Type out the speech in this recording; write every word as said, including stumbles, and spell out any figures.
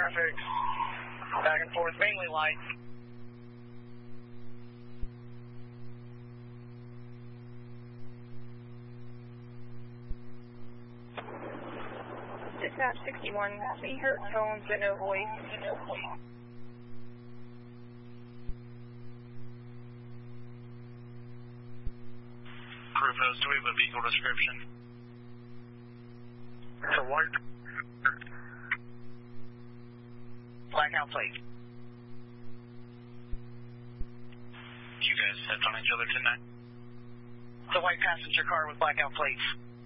traffic, back and forth, mainly light. Dispatch sixty-one, we heard tones but no voice. Rufus, do we have a vehicle description? It's a white blackout plate. You guys stepped on each other tonight? It's a white passenger car with blackout plates.